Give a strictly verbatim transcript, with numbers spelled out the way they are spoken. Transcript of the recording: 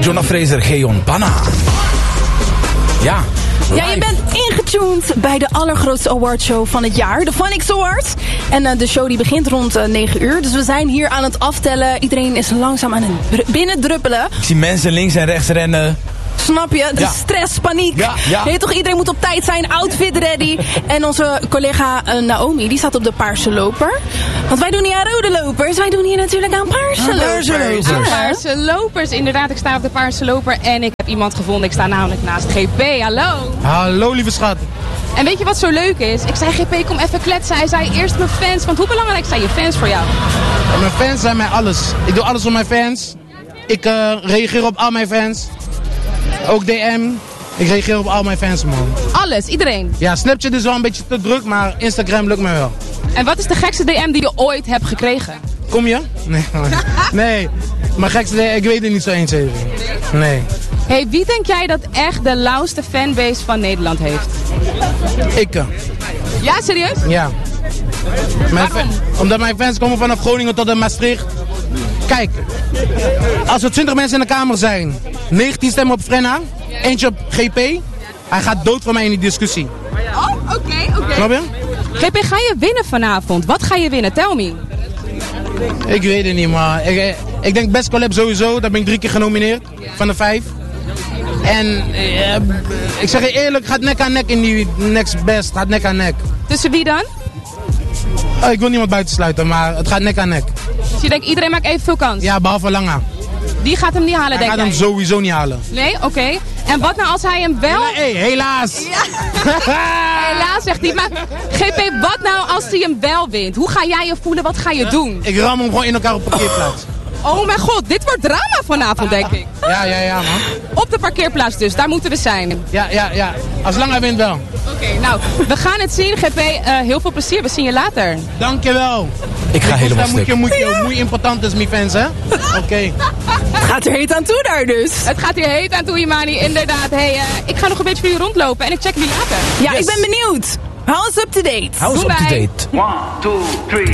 Jonna Fraser, Geon Banna. Ja. Ja, je bent ingetuned bij de allergrootste awardshow van het jaar, de Phonics Awards. En uh, de show die begint rond uh, negen uur. Dus we zijn hier aan het aftellen. Iedereen is langzaam aan het binnendruppelen. Ik zie mensen links en rechts rennen. Snap je? De ja. stress, paniek. Ja, ja. Weet toch, iedereen moet op tijd zijn, outfit ready. En onze collega uh, Naomi, die staat op de paarse loper. Want wij doen niet aan rode lopers, wij doen hier natuurlijk aan paarse ah, lopers. Paarse lopers. Ah, paarse lopers, inderdaad. Ik sta op de paarse loper en ik heb iemand gevonden. Ik sta namelijk naast G P. Hallo. Hallo, lieve schat. En weet je wat zo leuk is? Ik zei, G P, kom even kletsen. Hij zei, eerst mijn fans. Want hoe belangrijk zijn je fans voor jou? En mijn fans zijn mij alles. Ik doe alles voor mijn fans. Ik uh, reageer op al mijn fans. Ook D M. Ik reageer op al mijn fans, man. Alles, iedereen? Ja, Snapchat is wel een beetje te druk, maar Instagram lukt me wel. En wat is de gekste D M die je ooit hebt gekregen? Kom je? Nee, nee. Maar gekste D M, ik weet het niet zo eens even. Nee. Hey, wie denk jij dat echt de lauwste fanbase van Nederland heeft? Ik. Ja, serieus? Ja. Mijn fa- omdat mijn fans komen vanaf Groningen tot en Maastricht. Kijk, als er twintig mensen in de kamer zijn, negentien stemmen op Frenna, eentje op G P, hij gaat dood van mij in die discussie. Oh, oké, okay, oké. Okay. Snap je? G P, ga je winnen vanavond? Wat ga je winnen? Tell me. Ik weet het niet, maar ik, ik denk Best Collab sowieso. Daar ben ik drie keer genomineerd, van de vijf. En eh, ik zeg je eerlijk, gaat nek aan nek in die Next Best, gaat nek aan nek. Tussen wie dan? Oh, ik wil niemand buitensluiten, maar het gaat nek aan nek. Dus je denkt, iedereen maakt even veel kans? Ja, behalve Langa. Die gaat hem niet halen, hij denk ik? Hij gaat hem sowieso niet halen. Nee? Oké. Okay. En wat nou als hij hem wel... Hela, hey, helaas! Ja. Helaas, zegt hij. Maar G P, wat nou als hij hem wel wint? Hoe ga jij je voelen? Wat ga je ja, doen? Ik ram hem gewoon in elkaar op parkeerplaats. Oh mijn god, dit wordt drama vanavond, denk ik. Ja, ja, ja, man. Op de parkeerplaats dus, daar moeten we zijn. Ja, ja, ja. Als Langa wint wel. Oké, okay, nou, we gaan het zien, G P. Uh, heel veel plezier, we zien je later. Dankjewel. Ik ga ik helemaal stuk. Moet je, moet je, moet je important is, mijn fans, hè? Oké. Okay. Het gaat er heet aan toe daar dus. Het gaat hier heet aan toe, Imani, inderdaad. Hey, uh, ik ga nog een beetje voor je rondlopen en ik check jullie later. Ja, yes. Ik ben benieuwd. Hou ons up to date. Hou ons up to date. One, two, three.